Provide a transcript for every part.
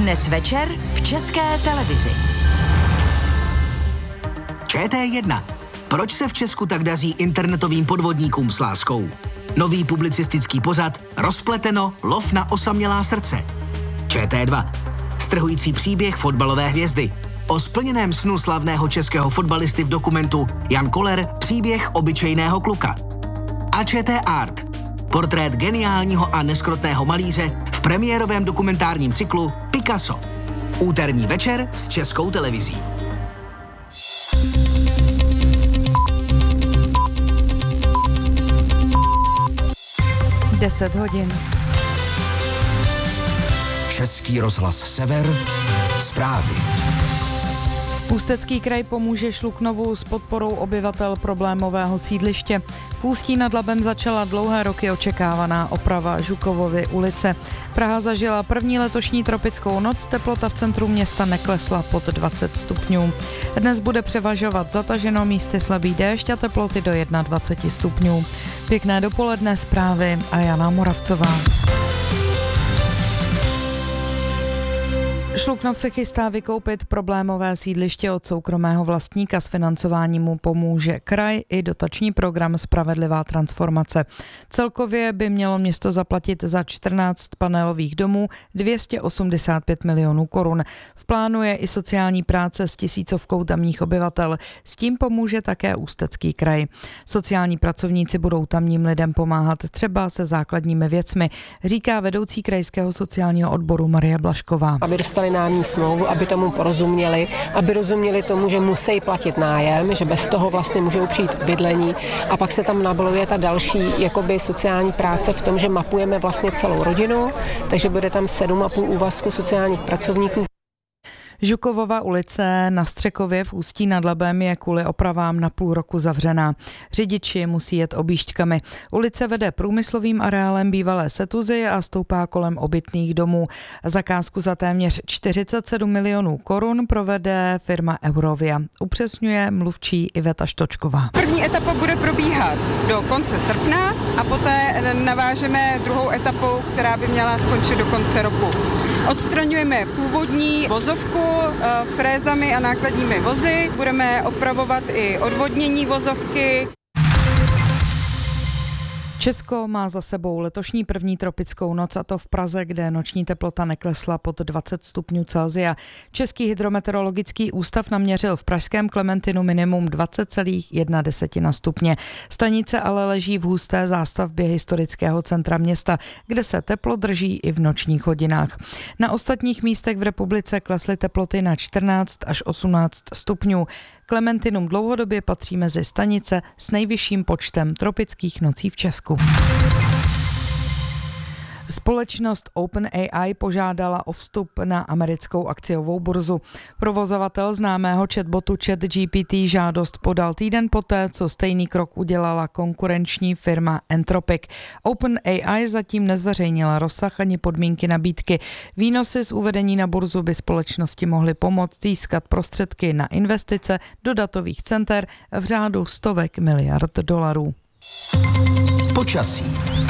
Dnes večer v České televizi. ČT1. Proč se v Česku tak daří internetovým podvodníkům s láskou? Nový publicistický pořad Rozpleteno, lov na osamělá srdce. ČT2. Strhující příběh fotbalové hvězdy. O splněném snu slavného českého fotbalisty v dokumentu Jan Koller, příběh obyčejného kluka. A ČT Art. Portrét geniálního a neskrotného malíře v premiérovém dokumentárním cyklu Picasso. Úterní večer s Českou televizí. Deset hodin. Český rozhlas Sever. Zprávy. Ústecký kraj pomůže Šluknovu s podporou obyvatel problémového sídliště. V Ústí nad Labem začala dlouhé roky očekávaná oprava Žukovovy ulice. Praha zažila první letošní tropickou noc, teplota v centru města neklesla pod 20 stupňů. Dnes bude převažovat zataženo, místy slabý déšť a teploty do 21 stupňů. Pěkné dopoledne, zprávy a Jana Moravcová. Šluknov se chystá vykoupit problémové sídliště od soukromého vlastníka. S financováním mu pomůže kraj i dotační program Spravedlivá transformace. Celkově by mělo město zaplatit za 14 panelových domů 285 milionů korun. V plánu je i sociální práce s 1000 tamních obyvatel. S tím pomůže také Ústecký kraj. Sociální pracovníci budou tamním lidem pomáhat třeba se základními věcmi, říká vedoucí krajského sociálního odboru Marie Blašková. Aby dostali nájemní smlouvu, aby tomu porozuměli, aby rozuměli tomu, že musí platit nájem, že bez toho vlastně můžou přijít k bydlení, a pak se tam nabaluje ta další jakoby sociální práce v tom, že mapujeme vlastně celou rodinu, takže bude tam 7,5 úvazku sociálních pracovníků. Žukovova ulice na Střekově v Ústí nad Labem je kvůli opravám na půl roku zavřená. Řidiči musí jet objížďkami. Ulice vede průmyslovým areálem bývalé Setuzy a stoupá kolem obytných domů. Zakázku za téměř 47 milionů korun provede firma Eurovia. Upřesňuje mluvčí Iveta Štočková. První etapa bude probíhat do konce srpna a poté navážeme druhou etapu, která by měla skončit do konce roku. Odstraňujeme původní vozovku frézami a nákladními vozy. Budeme opravovat i odvodnění vozovky. Česko má za sebou letošní první tropickou noc, a to v Praze, kde noční teplota neklesla pod 20 stupňů Celsia. Český hydrometeorologický ústav naměřil v pražském Klementinu minimum 20,1 stupně. Stanice ale leží v husté zástavbě historického centra města, kde se teplo drží i v nočních hodinách. Na ostatních místech v republice klesly teploty na 14 až 18 stupňů. Klementinum dlouhodobě patří mezi stanice s nejvyšším počtem tropických nocí v Česku. Společnost OpenAI požádala o vstup na americkou akciovou burzu. Provozovatel známého chatbotu ChatGPT žádost podal týden poté, co stejný krok udělala konkurenční firma Anthropic. OpenAI zatím nezveřejnila rozsah ani podmínky nabídky. Výnosy z uvedení na burzu by společnosti mohly pomoct získat prostředky na investice do datových center v řádu stovek miliard dolarů. Počasí.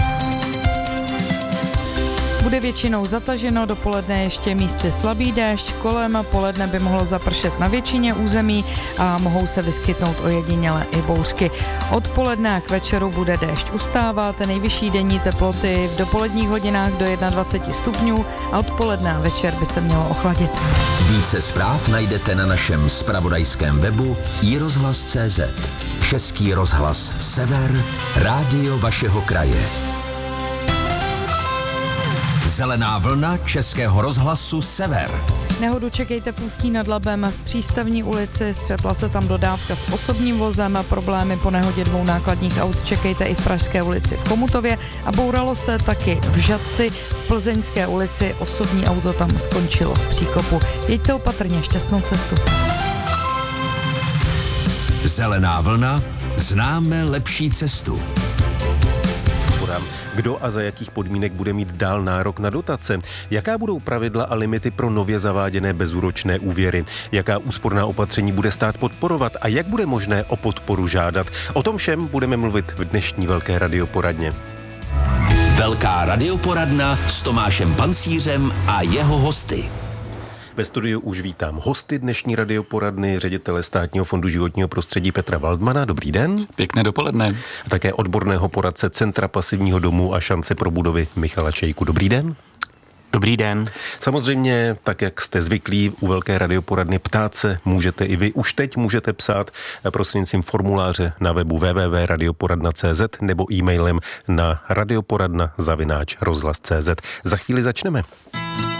Bude většinou zataženo, dopoledne ještě místy slabý déšť, kolem poledne by mohlo zapršet na většině území a mohou se vyskytnout ojedinělé i bouřky. Odpoledne a k večeru bude déšť ustávat, nejvyšší denní teploty v dopoledních hodinách do 21 stupňů a odpoledne a večer by se mělo ochladit. Více zpráv najdete na našem zpravodajském webu iRozhlas.cz. Český rozhlas Sever, rádio vašeho kraje. Zelená vlna Českého rozhlasu Sever. Nehodu čekejte v Ústí nad Labem v Přístavní ulici, střetla se tam dodávka s osobním vozem a problémy po nehodě 2 nákladních aut čekejte i v Pražské ulici v Komutově a bouralo se taky v Žatci. V Plzeňské ulici osobní auto tam skončilo v příkopu. Jeďte opatrně, šťastnou cestu. Zelená vlna, známe lepší cestu. Kdo a za jakých podmínek bude mít dál nárok na dotace? Jaká budou pravidla a limity pro nově zaváděné bezúročné úvěry? Jaká úsporná opatření bude stát podporovat a jak bude možné o podporu žádat? O tom všem budeme mluvit v dnešní Velké radioporadně. Velká radioporadna s Tomášem Pancířem a jeho hosty. Ve studiu už vítám hosty dnešní radioporadny, ředitele Státního fondu životního prostředí Petra Waldmana. Dobrý den. Pěkné dopoledne. A také odborného poradce Centra pasivního domu a šance pro budovy Michala Čejku. Dobrý den. Dobrý den. Samozřejmě, tak jak jste zvyklí u velké radioporadny ptát se, můžete i vy. Už teď můžete psát prostřednictvím formuláře na webu www.radioporadna.cz nebo e-mailem na radioporadna@rozhlas.cz. Za chvíli začneme.